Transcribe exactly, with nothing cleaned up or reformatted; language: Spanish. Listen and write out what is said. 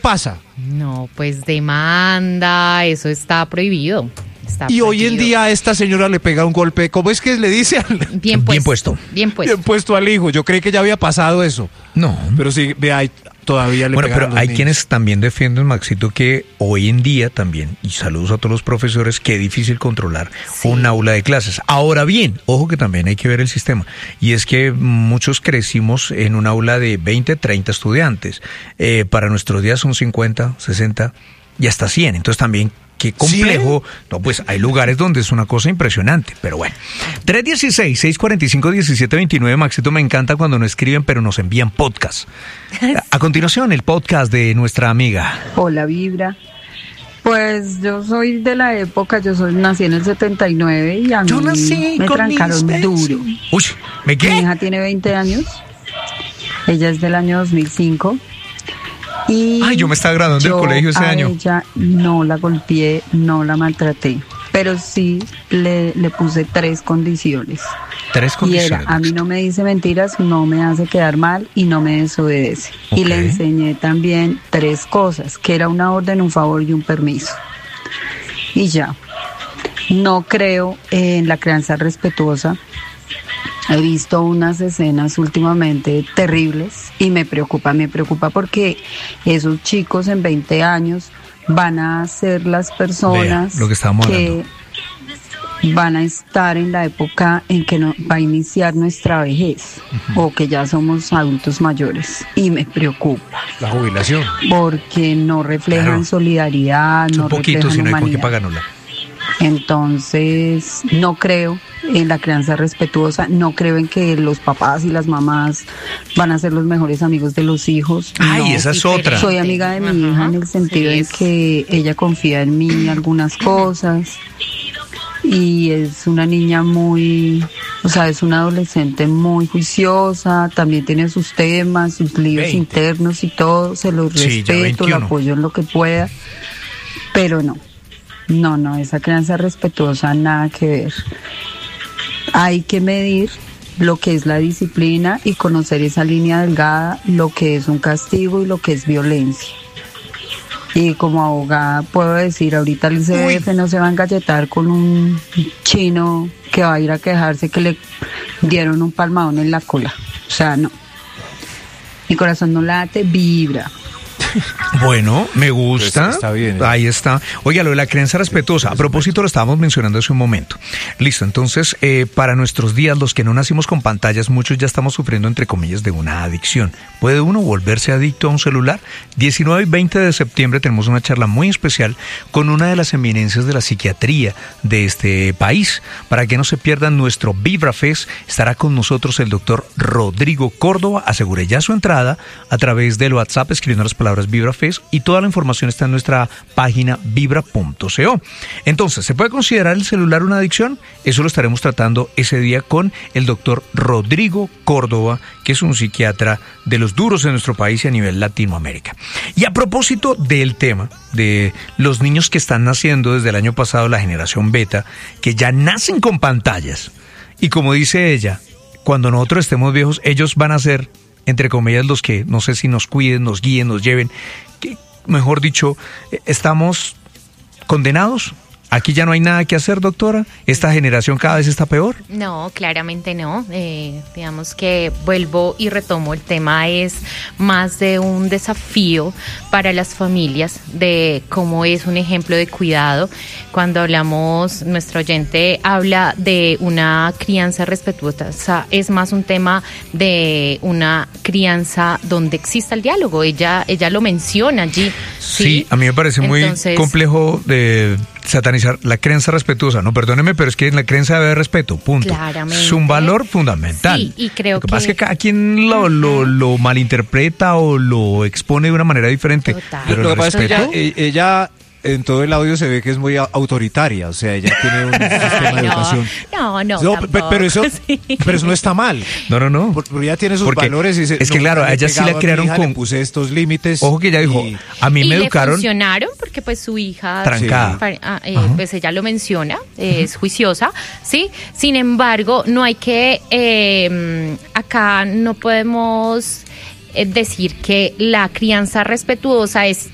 pasa? No, pues demanda, eso está prohibido. Está y prohibido. Hoy en día a esta señora le pega un golpe, ¿cómo es que le dice? Al... Bien puesto. Bien puesto. Bien puesto. Bien puesto al hijo. Yo creí que ya había pasado eso. No. Pero sí, vea, todavía le Bueno, pegan a pero los hay niños. quienes también defienden, Maxito, que hoy en día también, y saludos a todos los profesores, que es difícil controlar Sí. un aula de clases. Ahora bien, ojo que también hay que ver el sistema, y es que muchos crecimos en un aula de veinte, treinta estudiantes. Eh, para nuestros días son cincuenta, sesenta y hasta cien. Entonces también, qué complejo. No, pues hay lugares donde es una cosa impresionante, pero bueno. tres uno seis, seis cuatro cinco, uno siete dos nueve, Maxito, me encanta cuando no escriben, pero nos envían podcast. A continuación, el podcast de nuestra amiga. Hola, Vibra. Pues yo soy de la época, yo soy nací en el setenta y nueve y a mí Yo nací me con trancaron mis duro. Uy, ¿me Mi qué? hija tiene veinte años, ella es del año dos mil cinco. Y Ay, yo me estaba graduando del yo colegio ese a año. ella no la golpeé, no la maltraté, pero sí le, le puse tres condiciones. Tres Y condiciones. era, a mí no me dice mentiras, no me hace quedar mal y no me desobedece. Y Ok. le enseñé también tres cosas, que era una orden, un favor y un permiso. Y ya, no creo en la crianza respetuosa. He visto unas escenas últimamente terribles y me preocupa, me preocupa porque esos chicos en veinte años van a ser las personas Vea, lo que estábamos que van a estar en la época en que no, va a iniciar nuestra vejez o que ya somos adultos mayores y me preocupa La jubilación. porque no reflejan Claro. solidaridad, Un no poquito, reflejan si no hay con qué humanidad. pagarnosla. Entonces, no creo en la crianza respetuosa, no creo en que los papás y las mamás van a ser los mejores amigos de los hijos. Ay, no. esa es otra. Soy amiga de mi Ajá, hija en el sentido sí en es. que ella confía en mí algunas cosas y es una niña muy, o sea, es una adolescente muy juiciosa, también tiene sus temas, sus líos veinte. internos y todo, se los Sí, ya respeto, veintiuno. la apoyo en lo que pueda, pero no. No, no, esa crianza respetuosa nada que ver. Hay que medir lo que es la disciplina y conocer esa línea delgada, lo que es un castigo y lo que es violencia. Y como abogada puedo decir, ahorita el I C B F no se va a engalletar con un chino que va a ir a quejarse que le dieron un palmadón en la cola. O sea, no. Mi corazón no late, vibra. Bueno, me gusta. Pues está bien, ¿eh? Ahí está. Oiga, lo de la crianza respetuosa. A propósito, lo estábamos mencionando hace un momento. Listo, entonces, eh, para nuestros días, los que no nacimos con pantallas, muchos ya estamos sufriendo, entre comillas, de una adicción. ¿Puede uno volverse adicto a un celular? diecinueve y veinte de septiembre tenemos una charla muy especial con una de las eminencias de la psiquiatría de este país. Para que no se pierdan nuestro Vibra Fest, estará con nosotros el doctor Rodrigo Córdoba. Asegure ya su entrada a través del WhatsApp escribiendo las palabras Vibra Fest y toda la información está en nuestra página vibra punto co. Entonces, ¿se puede considerar el celular una adicción? Eso lo estaremos tratando ese día con el doctor Rodrigo Córdoba, que es un psiquiatra de los duros en nuestro país y a nivel Latinoamérica. Y a propósito del tema de los niños que están naciendo desde el año pasado, la generación beta, que ya nacen con pantallas. Y como dice ella, cuando nosotros estemos viejos, ellos van a ser, entre comillas, los que no sé si nos cuiden, nos guíen, nos lleven, que, mejor dicho, estamos condenados. Aquí ya no hay nada que hacer, doctora. Esta generación cada vez está peor. No, claramente no. Eh, digamos que vuelvo y retomo, el tema es más de un desafío para las familias de cómo es un ejemplo de cuidado. Cuando hablamos, nuestro oyente habla de una crianza respetuosa, o sea, es más un tema de una crianza donde exista el diálogo. Ella, ella lo menciona allí. Sí, sí a mí me parece muy Entonces, complejo de satanizar la crianza respetuosa. No, perdóneme, pero es que en la crianza debe haber respeto, punto. Claramente. Es un valor fundamental. Sí, y creo lo que, pasa es que- que cada quien lo, lo, lo malinterpreta o lo expone de una manera diferente. Total. Pero Lo el que pasa es que respeto, ella, eh, ella en todo el audio se ve que es muy a- autoritaria, o sea, ella tiene un sistema de no, educación. no, no, No, pe- tampoco, pero eso, sí. pero eso no está mal. no, no, no. Por- Porque ella tiene sus Porque valores y dice, es que "No, claro, le a he ella sí pegado la a mi crearon hija, con- le puse estos límites. Ojo que ella dijo, y- a mí y me le educaron funcionaron porque pues su hija trancada. pa- ah, eh, pues ella lo menciona, eh, es juiciosa, sí. Sin embargo, no hay que eh, acá no podemos eh, decir que la crianza respetuosa es